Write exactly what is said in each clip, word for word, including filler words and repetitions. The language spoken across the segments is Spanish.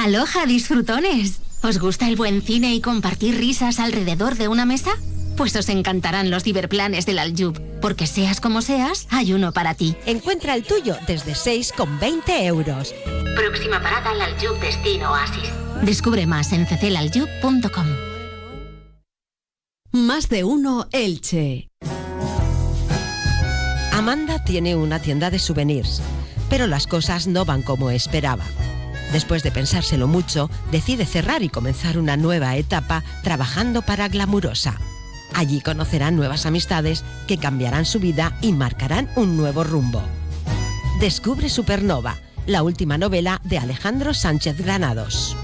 Aloha, disfrutones. ¿Os gusta el buen cine y compartir risas alrededor de una mesa? Pues os encantarán los Diverplanes del Aljub, porque seas como seas, hay uno para ti. Encuentra el tuyo desde seis con veinte euros. Próxima parada al Aljub Destino Oasis. Descubre más en cecelaljub punto com. Más de uno Elche. Amanda tiene una tienda de souvenirs, pero las cosas no van como esperaba. Después de pensárselo mucho, decide cerrar y comenzar una nueva etapa trabajando para Glamurosa. Allí conocerán nuevas amistades que cambiarán su vida y marcarán un nuevo rumbo. Descubre Supernova, la última novela de Alejandro Sánchez Granados.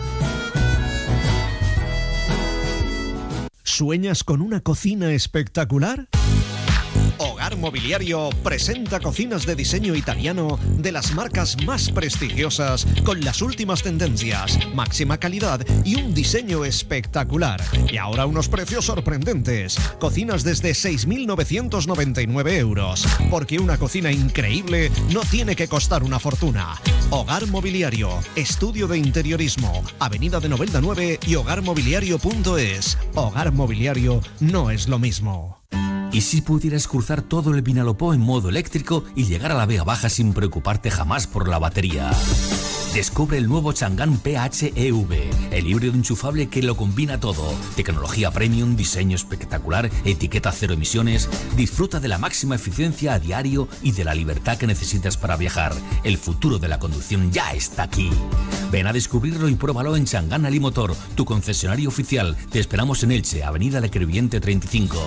¿Sueñas con una cocina espectacular? Hogar Mobiliario presenta cocinas de diseño italiano de las marcas más prestigiosas con las últimas tendencias, máxima calidad y un diseño espectacular. Y ahora unos precios sorprendentes. Cocinas desde seis mil novecientos noventa y nueve euros. Porque una cocina increíble no tiene que costar una fortuna. Hogar Mobiliario, estudio de interiorismo, Avenida de Novelda nueve y hogar mobiliario punto es. Hogar Mobiliario no es lo mismo. ¿Y si pudieras cruzar todo el Vinalopó en modo eléctrico y llegar a la Vega Baja sin preocuparte jamás por la batería? Descubre el nuevo Chang'an P H E V, el híbrido enchufable que lo combina todo. Tecnología premium, diseño espectacular, etiqueta cero emisiones. Disfruta de la máxima eficiencia a diario y de la libertad que necesitas para viajar. El futuro de la conducción ya está aquí. Ven a descubrirlo y pruébalo en Chang'an Alimotor, tu concesionario oficial. Te esperamos en Elche, Avenida La Crevillente treinta y cinco.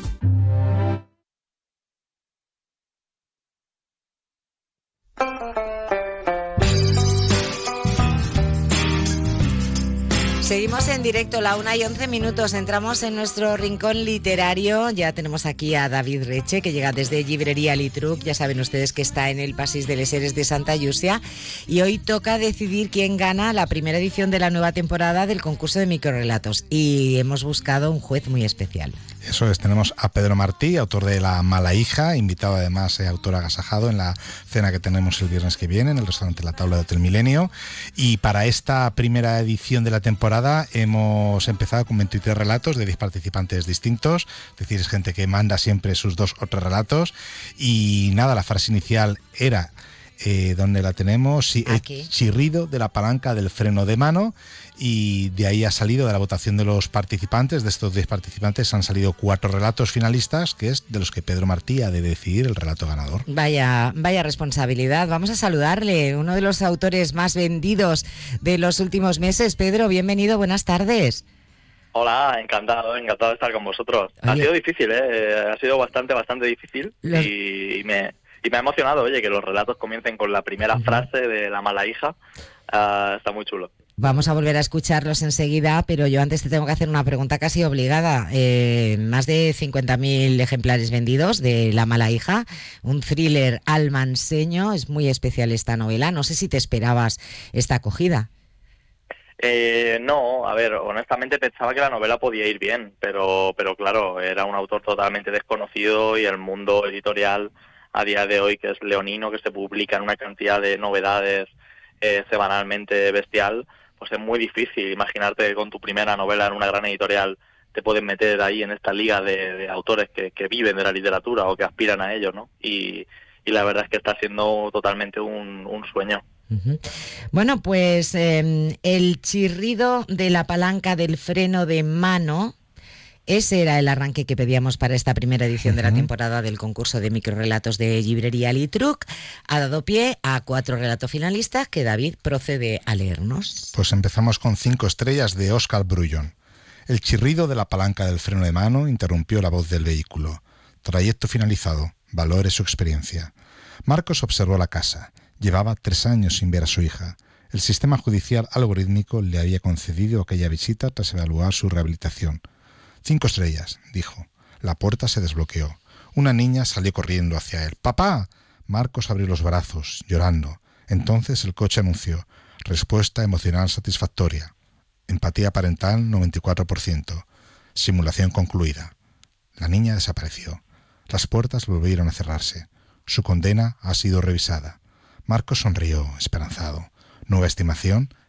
Seguimos en directo, la una y once minutos. Entramos en nuestro rincón literario. Ya tenemos aquí a David Reche, que llega desde Llibrería Litruc. Ya saben ustedes que está en el Pasís de les Heres de Santa Llúcia. Y hoy toca decidir quién gana la primera edición de la nueva temporada del concurso de microrrelatos. Y hemos buscado un juez muy especial. Eso es, tenemos a Pedro Martí, autor de La mala hija, invitado además, eh, autor agasajado en la cena que tenemos el viernes que viene en el restaurante La Tabla de Hotel Milenio. Y para esta primera edición de la temporada hemos empezado con veintitrés relatos de diez participantes distintos, es decir, es gente que manda siempre sus dos o tres relatos. Y nada, la frase inicial era... Eh, donde la tenemos, sí, el chirrido de la palanca del freno de mano, y de ahí ha salido, de la votación de los participantes, de estos diez participantes han salido cuatro relatos finalistas, que es de los que Pedro Martí ha de decidir el relato ganador. Vaya, vaya responsabilidad. Vamos a saludarle, uno de los autores más vendidos de los últimos meses. Pedro, bienvenido, buenas tardes. Hola, encantado, encantado de estar con vosotros. Oye. Ha sido difícil, ¿eh? Ha sido bastante, bastante difícil los... y, y me... Y me ha emocionado, oye, que los relatos comiencen con la primera frase de La mala hija. Uh, está muy chulo. Vamos a volver a escucharlos enseguida, pero yo antes te tengo que hacer una pregunta casi obligada. Eh, más de cincuenta mil ejemplares vendidos de La mala hija, un thriller almanseño. Es muy especial esta novela. No sé si te esperabas esta acogida. Eh, no, a ver, honestamente pensaba que la novela podía ir bien, pero, pero claro, era un autor totalmente desconocido y el mundo editorial... a día de hoy, que es leonino, que se publican una cantidad de novedades eh, semanalmente bestial, pues es muy difícil imaginarte que con tu primera novela en una gran editorial te pueden meter ahí en esta liga de, de autores que, que viven de la literatura o que aspiran a ello, ¿no? Y, y la verdad es que está siendo totalmente un, un sueño. Uh-huh. Bueno, pues eh, el chirrido de la palanca del freno de mano... Ese era el arranque que pedíamos para esta primera edición de la temporada del concurso de microrrelatos de Llibrería Litruc. Ha dado pie a cuatro relatos finalistas que David procede a leernos. Pues empezamos con cinco estrellas de Óscar Brullón. El chirrido de la palanca del freno de mano interrumpió la voz del vehículo. Trayecto finalizado. Valore su experiencia. Marcos observó la casa. Llevaba tres años sin ver a su hija. El sistema judicial algorítmico le había concedido aquella visita tras evaluar su rehabilitación. Cinco estrellas, dijo. La puerta se desbloqueó. Una niña salió corriendo hacia él. ¡Papá! Marcos abrió los brazos, llorando. Entonces el coche anunció. Respuesta emocional satisfactoria. Empatía parental noventa y cuatro por ciento. Simulación concluida. La niña desapareció. Las puertas volvieron a cerrarse. Su condena ha sido revisada. Marcos sonrió, esperanzado. Nueva estimación,